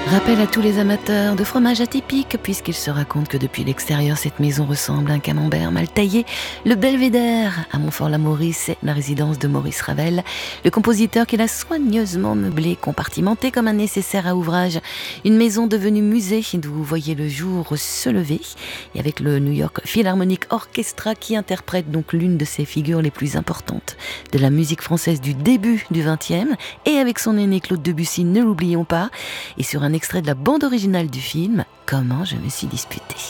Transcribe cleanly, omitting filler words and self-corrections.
Rappel à tous les amateurs de fromage atypique, puisqu'il se raconte que depuis l'extérieur, cette maison ressemble à un camembert mal taillé. Le Belvédère, à Montfort-l'Amaury, c'est la résidence de Maurice Ravel, le compositeur qui l'a soigneusement meublé, compartimenté comme un nécessaire à ouvrage. Une maison devenue musée, d'où vous voyez le jour se lever, et avec le New York Philharmonic Orchestra qui interprète donc l'une de ses figures les plus importantes de la musique française du début du XXe, et avec son aîné Claude Debussy, ne l'oublions pas, et sur un extrait de la bande originale du film « Comment je me suis disputée ».